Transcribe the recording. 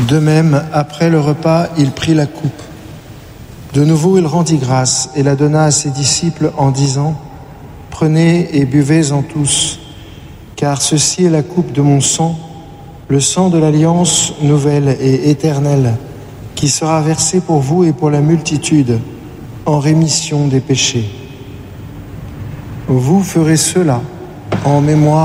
De même, après le repas, il prit la coupe. De nouveau, il rendit grâce et la donna à ses disciples en disant : « Prenez et buvez-en tous, car ceci est la coupe de mon sang, le sang de l'alliance nouvelle et éternelle, qui sera versé pour vous et pour la multitude, en rémission des péchés. Vous ferez cela en mémoire de moi. »